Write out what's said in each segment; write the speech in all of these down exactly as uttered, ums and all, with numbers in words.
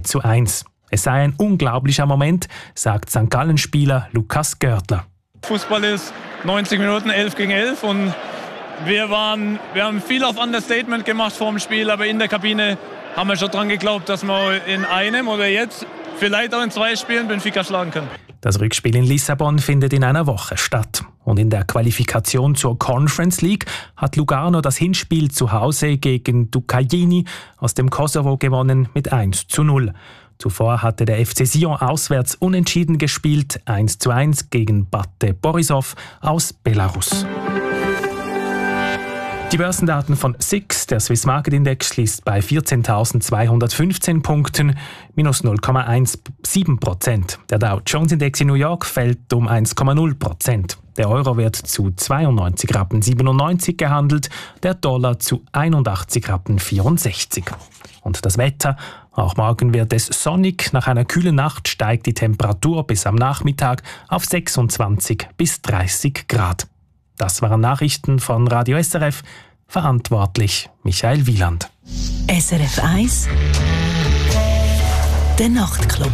zu eins. Es sei ein unglaublicher Moment, sagt Sankt Gallen-Spieler Lukas Görtler. Fußball ist neunzig Minuten, elf gegen elf und wir, waren, wir haben viel auf Understatement gemacht vor dem Spiel, aber in der Kabine haben wir schon dran geglaubt, dass wir in einem oder jetzt vielleicht auch in zwei Spielen Benfica schlagen können. Das Rückspiel in Lissabon findet in einer Woche statt. Und in der Qualifikation zur Conference League hat Lugano das Hinspiel zu Hause gegen Ducagini aus dem Kosovo gewonnen mit eins zu null. Zuvor hatte der F C Sion auswärts unentschieden gespielt, eins zu eins gegen Bate Borisov aus Belarus. Die Börsendaten von S I X, der Swiss Market Index, schließt bei vierzehntausendzweihundertfünfzehn Punkten, minus null Komma siebzehn Prozent. Der Dow Jones Index in New York fällt um eins Komma null Prozent. Der Euro wird zu zweiundneunzig Rappen siebenundneunzig gehandelt, der Dollar zu einundachtzig Rappen vierundsechzig. Und das Wetter? Auch morgen wird es sonnig. Nach einer kühlen Nacht steigt die Temperatur bis am Nachmittag auf sechsundzwanzig bis dreißig Grad. Das waren Nachrichten von Radio S R F. Verantwortlich Michael Wieland. S R F eins, der Nachtclub.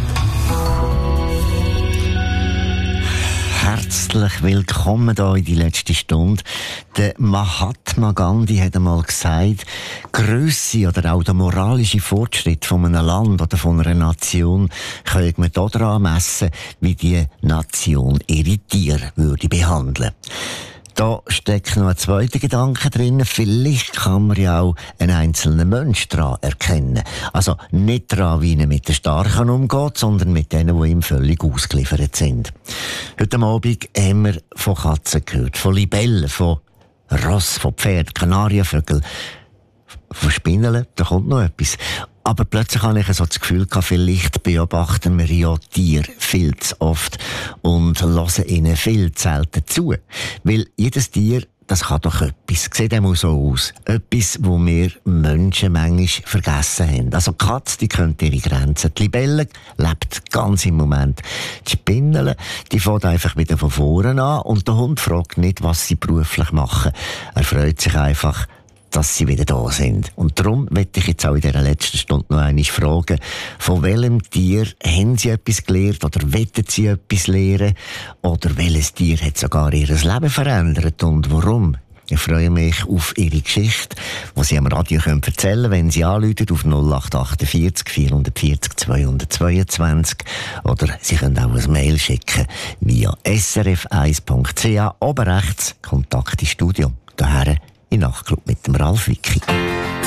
Herzlich willkommen hier in die letzte Stunde. Der Mahatma Gandhi hat einmal gesagt, Grösse oder auch der moralische Fortschritt von einem Land oder von einer Nation können wir daran messen, wie die Nation ihre Tiere würde behandeln. Da steckt noch ein zweiter Gedanke drin. Vielleicht kann man ja auch einen einzelnen Menschen daran erkennen. Also nicht daran, wie er mit den Starken umgeht, sondern mit denen, die ihm völlig ausgeliefert sind. Heute Abend haben wir von Katzen gehört, von Libellen, von Ross, von Pferd, Kanarienvögel, von Spinnen, da kommt noch etwas. Aber plötzlich habe ich so das Gefühl gehabt, vielleicht beobachten wir ja Tiere viel zu oft und hören ihnen viel zu selten zu. Weil jedes Tier, das kann doch etwas. Sieht auch so aus. Etwas, wo wir Menschen manchmal vergessen haben. Also die Katze, die kennt ihre Grenzen. Die Libelle lebt ganz im Moment. Die Spinnen, die fängt einfach wieder von vorne an und der Hund fragt nicht, was sie beruflich machen. Er freut sich einfach, dass sie wieder da sind. Und darum möchte ich jetzt auch in dieser letzten Stunde noch einmal fragen, von welchem Tier haben Sie etwas gelernt oder wollen Sie etwas lernen? Oder welches Tier hat sogar ihr Leben verändert und warum? Ich freue mich auf Ihre Geschichte, die Sie am Radio können erzählen können, wenn Sie anrufen auf null acht achtundvierzig vierhundertvierzig zweihundertzweiundzwanzig. Oder Sie können auch ein Mail schicken via s r f eins punkt c h. Oben rechts Kontakt ins Studio. Daher in Nachtclub mit dem Ralf Wicki.